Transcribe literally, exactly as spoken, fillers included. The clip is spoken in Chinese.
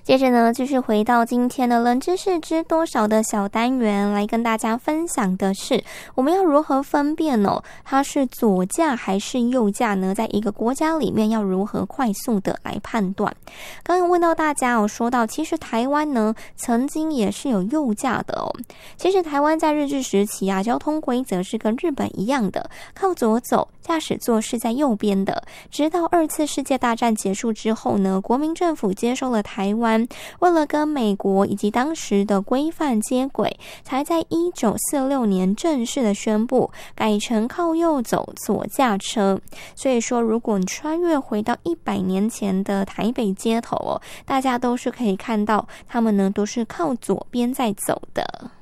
接着呢，继续回到今天的冷知识知多少的小单元，来跟大家分享的是，我们要如何分辨哦，它是左驾还是右驾呢？在一个国家里面要如何快速的来判断？刚刚问到大家哦，说到其实台湾呢曾经也是有右驾的哦。其实台湾在日治时期啊，交通规则是跟日本一样的，靠左走，驾驶座是在右边的。直到二次世界大战结束之后呢，国民政府接收了台湾，为了跟美国以及当时的规范接轨，才在一九四六年正式的宣布改成靠右走左驾车。所以说，如果你穿越回到一百年前的台北街头哦，大家都是可以看到他们呢都是靠左边在走的。